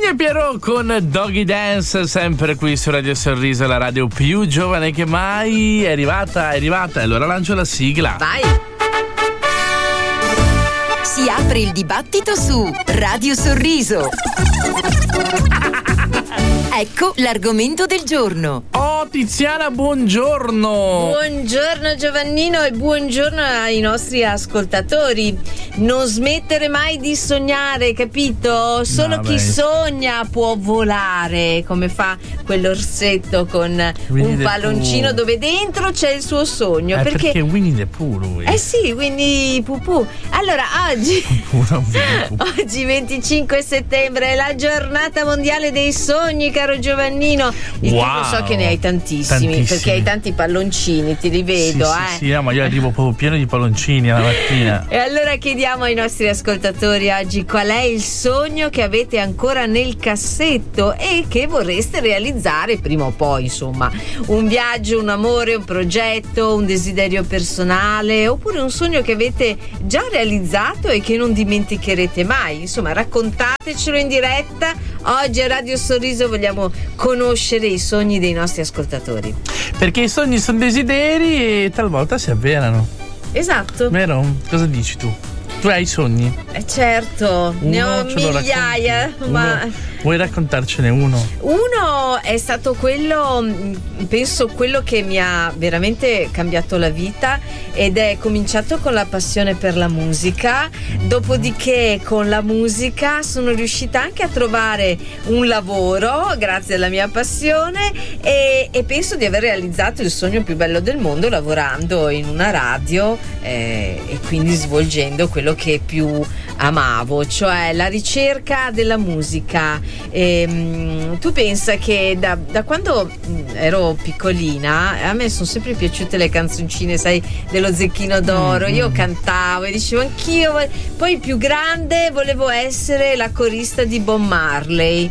Giovanni e Piero con Doggy Dance, sempre qui su Radio Sorriso, la radio più giovane che mai. È arrivata. Allora lancio la sigla. Vai! Si apre il dibattito su Radio Sorriso. Ecco l'argomento del giorno. Oh Tiziana, buongiorno. Buongiorno Giovannino e buongiorno ai nostri ascoltatori. Non smettere mai di sognare, capito? Solo chi sogna può volare, come fa quell'orsetto con un palloncino dove dentro c'è il suo sogno. Perché Winnie the Pooh lui. Sì, Winnie Pooh. Allora, oggi 25 settembre è la giornata mondiale dei sogni, caro Giovannino. Tu lo so che ne hai tantissimi, perché hai tanti palloncini, ti rivedo. Sì, ma io arrivo proprio pieno di palloncini alla mattina. E allora chiediamo ai nostri ascoltatori oggi qual è il sogno che avete ancora nel cassetto e che vorreste realizzare prima o poi, insomma. Un viaggio, un amore, un progetto, un desiderio personale, oppure un sogno che avete già realizzato e che non dimenticherete mai. Insomma, raccontatecelo in diretta. Oggi a Radio Sorriso vogliamo conoscere i sogni dei nostri ascoltatori. Perché i sogni sono desideri e talvolta si avverano. Esatto. Vero? Cosa dici tu? Tu hai sogni? Certo, ne ho migliaia, ma... Vuoi raccontarcene uno? Uno è stato quello, penso quello che mi ha veramente cambiato la vita, ed è cominciato con la passione per la musica. Dopodiché con la musica sono riuscita anche a trovare un lavoro grazie alla mia passione e penso di aver realizzato il sogno più bello del mondo lavorando in una radio e quindi svolgendo quello che più amavo, cioè la ricerca della musica. Tu pensa che da quando ero piccolina a me sono sempre piaciute le canzoncine, sai, dello Zecchino d'Oro. Io cantavo e dicevo anch'io, poi più grande volevo essere la corista di Bob Marley.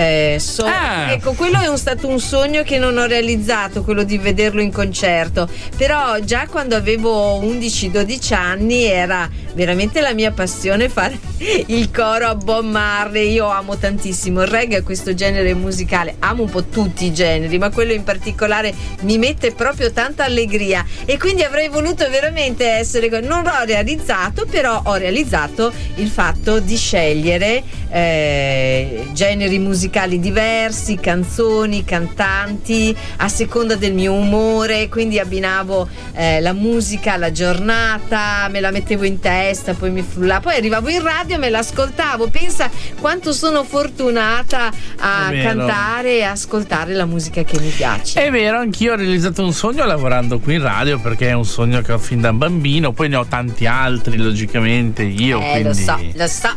Ecco, quello è stato un sogno che non ho realizzato, quello di vederlo in concerto, però già quando avevo 11-12 anni era veramente la mia passione fare il coro a Bob Marley. Io amo tantissimo il reggae, questo genere musicale, amo un po' tutti i generi, ma quello in particolare mi mette proprio tanta allegria e quindi avrei voluto veramente essere, non l'ho realizzato, però ho realizzato il fatto di scegliere generi musicali diversi, canzoni, cantanti a seconda del mio umore, quindi abbinavo la musica alla giornata, me la mettevo in testa, poi mi frullava, poi arrivavo in radio e me l'ascoltavo. Pensa quanto sono fortunata a cantare e ascoltare la musica che mi piace. È vero, anch'io ho realizzato un sogno lavorando qui in radio, perché è un sogno che ho fin da bambino, poi ne ho tanti altri logicamente io, quindi lo so.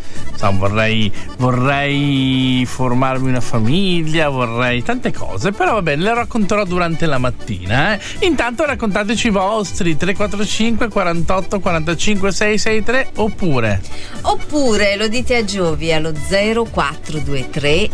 Vorrei formarmi una famiglia, vorrei tante cose, però va bene, le racconterò durante la mattina. Intanto raccontateci i vostri 345 48 45 663 oppure lo dite a Giovi allo 0423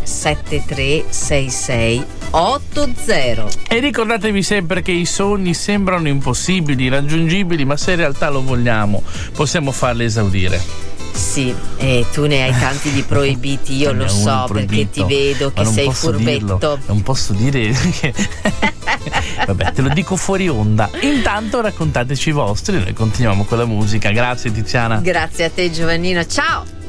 7366 80. E ricordatevi sempre che i sogni sembrano impossibili, irraggiungibili, ma se in realtà lo vogliamo possiamo farli esaudire. Sì, e tu ne hai tanti di proibiti, io lo so, perché ti vedo che sei furbetto. Non posso dire che... Vabbè, te lo dico fuori onda. Intanto raccontateci i vostri, noi continuiamo con la musica. Grazie Tiziana. Grazie a te Giovannino, ciao.